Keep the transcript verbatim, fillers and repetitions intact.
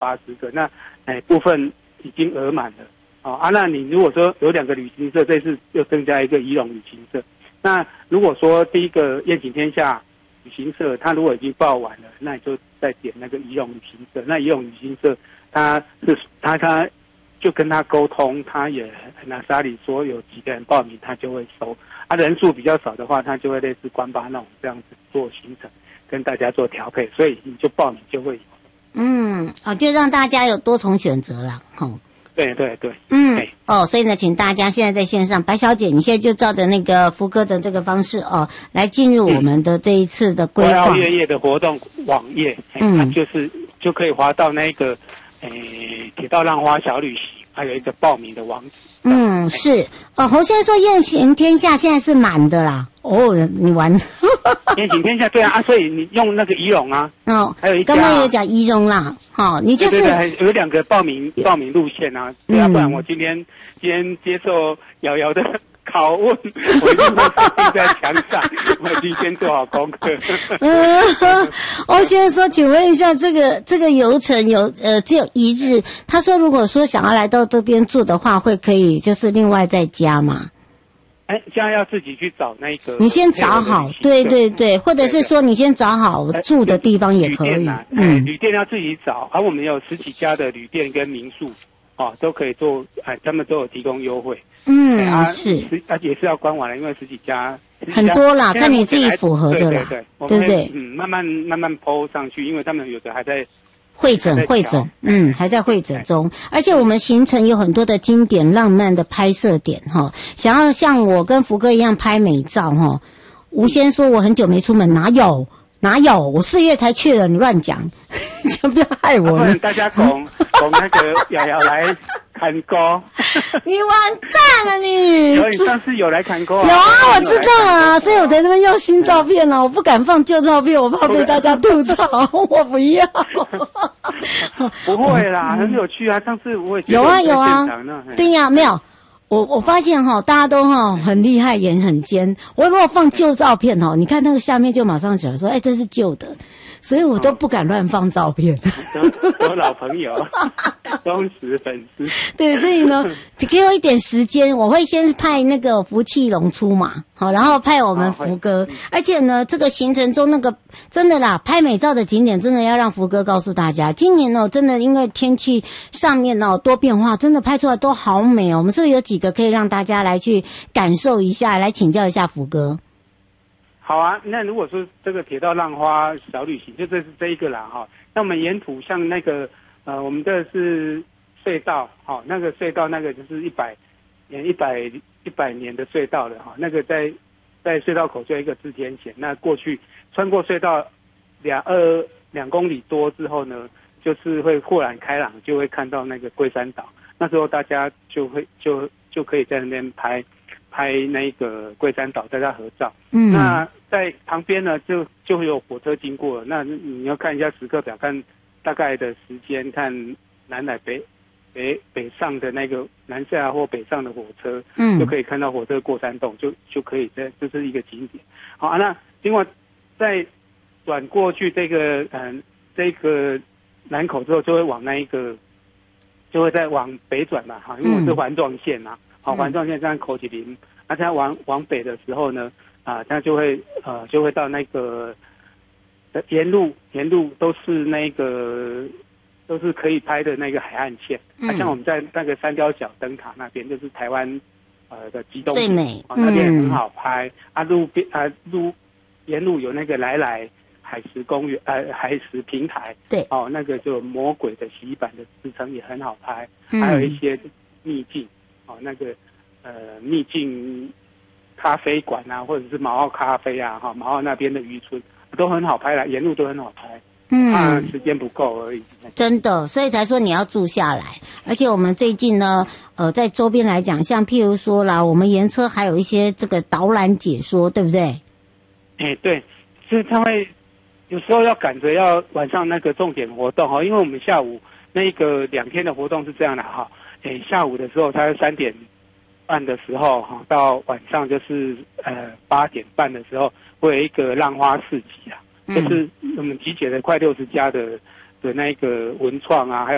八十个，那哎部分已经额满了。哦啊，那你如果说有两个旅行社，这次又增加一个宜龙旅行社。那如果说第一个宴景天下旅行社，它如果已经报完了，那你就再点那个宜龙旅行社。那宜龙旅行社，它是它它就跟他沟通，他也拿沙里说有几个人报名，他就会收。啊，人数比较少的话，他就会类似关巴那种这样子做行程，跟大家做调配，所以你就报名就会有。 嗯，哦，就让大家有多重选择了，吼。 对对对， 嗯，哦，所以呢，请大家现在在线上，白小姐，你现在就照着那个福哥的这个方式哦，来进入我们的这一次的规划。 月夜的活动网页，嗯，它就是就可以滑到那个诶铁道浪花小旅行，还有一个报名的网址。 嗯，是哦，侯先生说宴行天下现在是满的啦。哦，你玩宴行天下对啊啊，所以你用那个仪容啊， 哦， 还有一家刚刚有讲仪容啦，好、哦，你就是对对对有两个报名报名路线啊，对啊，不然我今天今天接受瑶瑶的拷问，我一定会钉在墙上，我已经先做好功课。 嗯，欧先生说，请问一下，这个这个游程有呃只有一日，他说如果说想要来到这边住的话，会可以就是另外再加嘛？ 哎，这样要自己去找那个。 你先找好，对对对，或者是说你先找好住的地方也可以。 啊、嗯，旅店要自己找，而、啊、我们有十几家的旅店跟民宿，哦，都可以做，哎，他们都有提供优惠。 嗯， 啊、 是， 而且是要关完了，因为十几家很多啦，看你自己符合的啦， 对对对， 对不对？ 嗯，慢慢慢慢 po 上去，因为他们有的还在。 会诊会诊，嗯，还在会诊中，而且我们行程有很多的经典浪漫的拍摄点哈。想要像我跟福哥一样拍美照哈，吴先说我很久没出门，哪有哪有，我四月才去了，你乱讲，就不要害我。 啊、大家拱拱那个瑶瑶来看歌， 你完蛋了你！ 有，你上次有来看歌、啊？ 有啊，我知道啊，所以我在这边用新照片了、啊，我不敢放旧照片，我怕被大家吐槽，我不要。 不会啦，很有趣啊！上次我也觉得有啊有啊，对呀、啊，没有。我我发现哈，大家都哈很厉害，眼很尖。我如果放旧照片哈，你看那个下面就马上想说，哎，这是旧的，所以我都不敢乱放照片。 有有老朋友，忠实粉丝。 对，所以呢，只给我一点时间，我会先派那个福气龙出马，好，然后派我们福哥。而且呢，这个行程中那个真的啦，拍美照的景点真的要让福哥告诉大家，今年哦，真的因为天气上面哦多变化，真的拍出来都好美哦。我们是不是有几个可以让大家来去感受一下，来请教一下福哥？ 好啊，那如果说这个铁道浪花小旅行，就这是这一个啦哈。那我们沿途像那个呃，我们这是隧道，哈、哦，那个隧道那个就是一百年一百一百年的隧道了哈。那个在在隧道口就有一个志天险，那过去穿过隧道两二两公里多之后呢，就是会豁然开朗，就会看到那个龟山岛。那时候大家就会就就可以在那边拍拍那个龟山岛，大家合照。嗯，那在旁边呢，就就会有火车经过了。那你要看一下时刻表，看大概的时间，看南来北北北上的那个南下或北上的火车，嗯，就可以看到火车过山洞，就就可以在这、就是一个景点。好啊，那另外再转过去这个嗯、呃、这个南口之后，就会往那一个。就会再往北转嘛，哈，因为我是环状线嘛，好、嗯，环状线这样口起林，那它往往北的时候呢，啊，它就会呃就会到那个沿路沿路都是那个都是可以拍的那个海岸线，嗯，啊、像我们在那个三雕角灯塔那边，就是台湾呃的极东最美， 啊、那边很好拍，嗯，啊路边啊路沿路有那个来来。海石公园，呃，海石平台， 对， 哦，那个就魔鬼的洗衣板的支撑也很好拍，嗯，还有一些秘境，哦，那个呃秘境咖啡馆啊，或者是毛澳咖啡啊，哈，哦，毛澳那边的渔村都很好拍啦，沿路都很好拍，嗯，啊，时间不够而已。 真的，所以才说你要住下来，而且我们最近呢，呃，在周边来讲，像譬如说啦，我们沿车还有一些这个导览解说，对不对？ 哎，对，就是他会。有时候要赶着要晚上那个重点活动哈，因为我们下午那个两天的活动是这样的哈，诶，下午的时候它三点半的时候哈，到晚上就是呃八点半的时候会有一个浪花市集啊，就是我们集结了快六十家的的那个文创啊，还有。